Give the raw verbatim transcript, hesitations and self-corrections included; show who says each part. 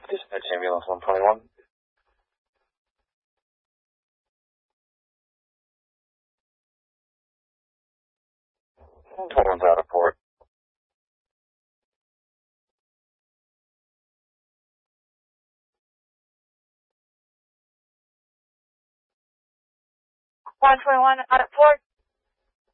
Speaker 1: Dispatch ambulance one twenty-one. twenty-one's out of port.
Speaker 2: one twenty-one out of port.